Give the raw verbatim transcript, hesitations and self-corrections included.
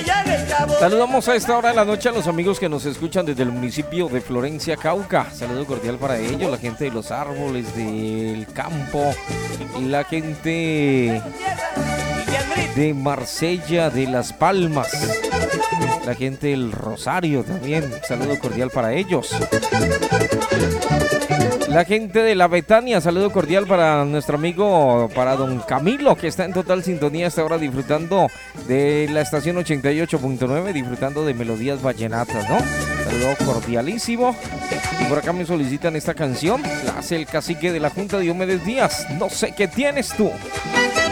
Saludamos a esta hora de la noche a los amigos que nos escuchan desde el municipio de Florencia, Cauca. Saludo cordial para ellos, la gente de los árboles, del campo, la gente de Marsella, de Las Palmas, la gente del Rosario también. Saludo cordial para ellos. La gente de La Betania, saludo cordial para nuestro amigo, para don Camilo, que está en total sintonía hasta ahora disfrutando de la estación ochenta y ocho punto nueve, disfrutando de melodías vallenatas, ¿no? Saludo cordialísimo. Y por acá me solicitan esta canción, la hace el cacique de la Junta, Diomedes Díaz. No sé qué tienes tú.